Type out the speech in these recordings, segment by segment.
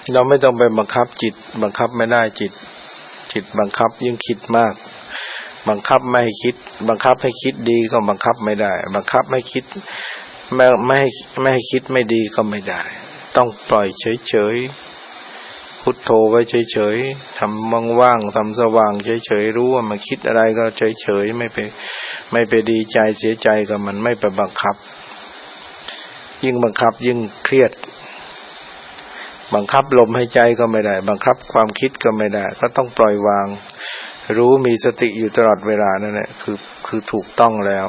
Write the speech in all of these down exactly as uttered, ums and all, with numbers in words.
เราไม่ต้องไปบังคับจิตบังคับไม่ได้จิตจิตบังคับยิ่งคิดมากบังคับไม่ให้คิดบังคับให้คิดดีก็บังคับไม่ได้บังคับให้คิดไม่ไม่ให้ไม่ให้คิดไม่ดีก็ไม่ได้ต้องปล่อยเฉยๆพุทโธไว้เฉยๆทำว่างๆทำสว่างเฉยๆรู้ว่ามันคิดอะไรก็เฉยๆไม่ไปไม่ไปดีใจเสียใจกับมันไม่ไปบังคับยิ่งบังคับยิ่งเครียดบังคับลมหายใจก็ไม่ได้บังคับความคิดก็ไม่ได้ก็ต้องปล่อยวางรู้มีสติอยู่ตลอดเวลานั่นแหละคือคือถูกต้องแล้ว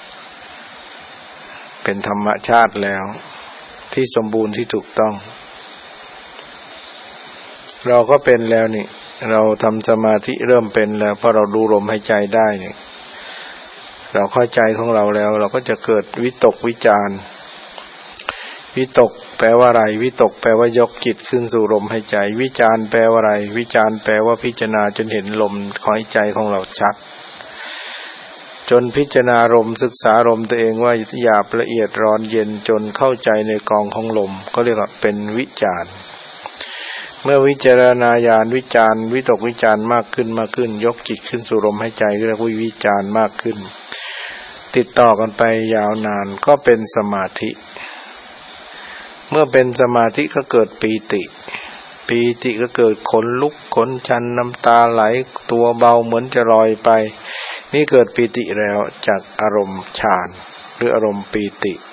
เป็นธรรมชาติแล้วที่สมบูรณ์ที่ถูกต้องเราก็เป็นแล้วนี่เราทำสมาธิเริ่มเป็นแล้วเพราะเราดูลมหายใจได้นี่เราเข้าใจของเราแล้วเราก็จะเกิดวิตกวิจารวิตกแปลว่าอะไรวิตกแปลว่ายกจิตขึ้นสู่ลมหายใจวิจารแปลว่าอะไรวิจารแปลว่าพิจารณาจนเห็นลมหายใจของเราชัดจนพิจารณาลมศึกษาลมตัวเองว่าหยาบละเอียดร้อนเย็นจนเข้าใจในกองของลมก็เรียกว่าเป็นวิจารเมื่อวิจารณญาณวิจารวิตกวิจารมากขึ้นมากขึ้นยกจิตขึ้นสู่ลมหายใจเรียกว่าวิจารมากขึ้นติดต่อกันไปยาวนานก็เป็นสมาธิเมื่อเป็นสมาธิก็เกิดปีติปีติก็เกิดขนลุกขนชันน้ำตาไหลตัวเบาเหมือนจะลอยไปนี่เกิดปีติแล้วจากอารมณ์ฌานหรืออารมณ์ปีติ